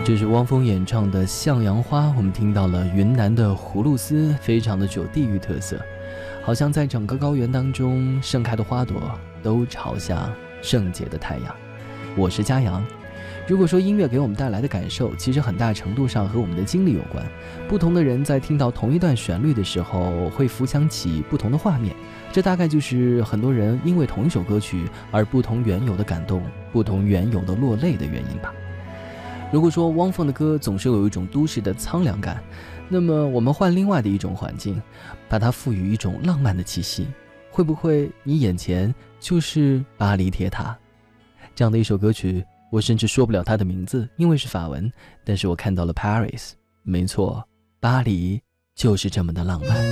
这是汪峰演唱的《向阳花》，我们听到了云南的葫芦丝，非常的具有地域特色，好像在整个高原当中盛开的花朵都朝向圣洁的太阳。我是嘉阳。如果说音乐给我们带来的感受，其实很大程度上和我们的经历有关。不同的人在听到同一段旋律的时候，会浮想起不同的画面，这大概就是很多人因为同一首歌曲而不同缘由的感动，不同缘由的落泪的原因吧。如果说汪峰的歌总是有一种都市的苍凉感，那么我们换另外的一种环境，把它赋予一种浪漫的气息，会不会你眼前就是巴黎铁塔？这样的一首歌曲，我甚至说不了它的名字，因为是法文，但是我看到了 Paris， 没错，巴黎就是这么的浪漫。